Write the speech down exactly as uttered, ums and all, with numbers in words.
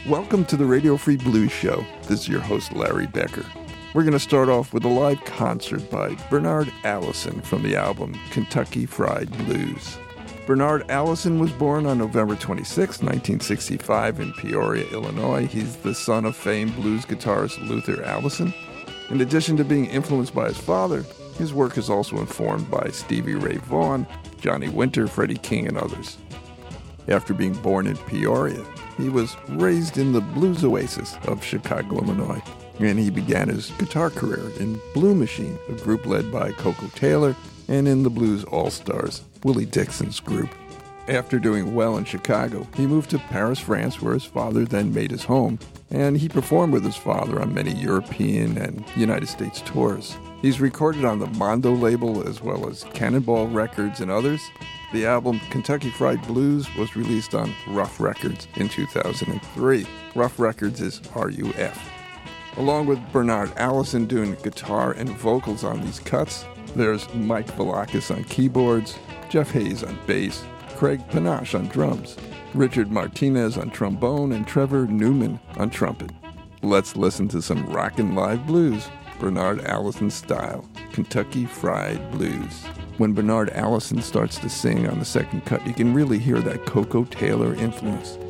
Welcome to the Radio Free Blues Show. This is your host, Larry Becker. We're going to start off with a live concert by Bernard Allison from the album Kentucky Fried Blues. Bernard Allison was born on November twenty-sixth, nineteen sixty-five in Peoria, Illinois. He's the son of famed blues guitarist Luther Allison. In addition to being influenced by his father, his work is also informed by Stevie Ray Vaughan, Johnny Winter, Freddie King, and others. After being born in Peoria, he was raised in the blues oasis of Chicago, Illinois, and he began his guitar career in Blue Machine, a group led by Coco Taylor, and in the Blues All-Stars, Willie Dixon's group. After doing well in Chicago, he moved to Paris, France, where his father then made his home, and he performed with his father on many European and United States tours. He's recorded on the Mondo label as well as Cannonball Records and others. The album Kentucky Fried Blues was released on Rough Records in two thousand three. Rough Records is R U F. Along with Bernard Allison doing guitar and vocals on these cuts, there's Mike Velakis on keyboards, Jeff Hayes on bass, Craig Panache on drums, Richard Martinez on trombone, and Trevor Newman on trumpet. Let's listen to some rockin' live blues, Bernard Allison style, Kentucky Fried Blues. When Bernard Allison starts to sing on the second cut, you can really hear that Coco Taylor influence.